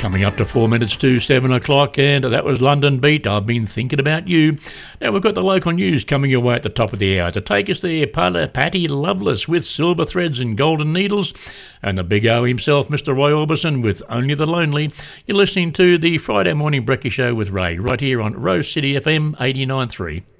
Coming up to 4 minutes to 7 o'clock, and that was London Beat. I've been thinking about you. Now we've got the local news coming your way at the top of the hour. To take us there, Patty Loveless with Silver Threads and Golden Needles, and the big O himself, Mr. Roy Orbison, with Only the Lonely. You're listening to the Friday Morning Brekkie Show with Ray, right here on Rose City FM 89.3.